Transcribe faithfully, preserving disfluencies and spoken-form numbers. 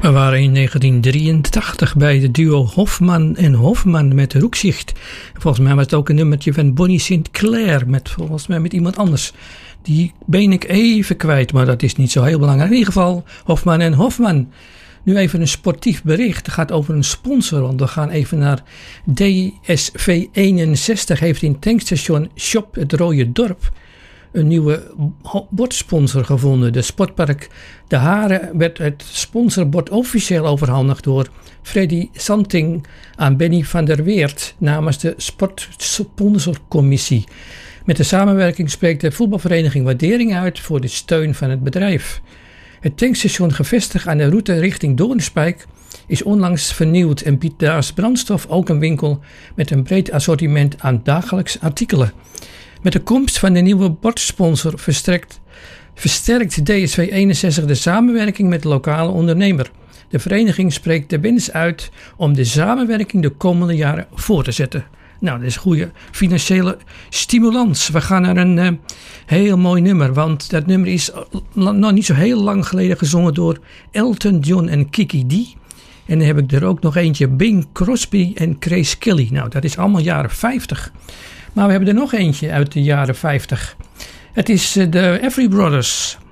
We waren in negentien drieëntachtig bij de duo Hofman en Hofman met Roekzicht. Volgens mij was het ook een nummertje van Bonnie Sinclair met volgens mij met iemand anders. Die ben ik even kwijt, maar dat is niet zo heel belangrijk. In ieder geval Hofman en Hofman. Nu even een sportief bericht. Het gaat over een sponsor, want we gaan even naar D S V eenenzestig. Heeft in tankstation Shop het Rode Dorp een nieuwe bordsponsor gevonden. De sportpark De Haren werd het sponsorbord officieel overhandigd door Freddy Santing aan Benny van der Weert namens de Sportsponsorcommissie. Met de samenwerking spreekt de voetbalvereniging waardering uit voor de steun van het bedrijf. Het tankstation, gevestigd aan de route richting Doornspijk, is onlangs vernieuwd en biedt naast brandstof ook een winkel met een breed assortiment aan dagelijks artikelen. Met de komst van de nieuwe bordsponsor versterkt, versterkt D S V eenenzestig de samenwerking met de lokale ondernemer. De vereniging spreekt de wens uit om de samenwerking de komende jaren voor te zetten. Nou, dat is een goede financiële stimulans. We gaan naar een uh, heel mooi nummer, want dat nummer is uh, nog niet zo heel lang geleden gezongen door Elton John en Kiki Dee. En dan heb ik er ook nog eentje, Bing Crosby en Grace Kelly. Nou, dat is allemaal jaren vijftig. Maar we hebben er nog eentje uit de jaren vijftig. Het is uh, de Everly Brothers.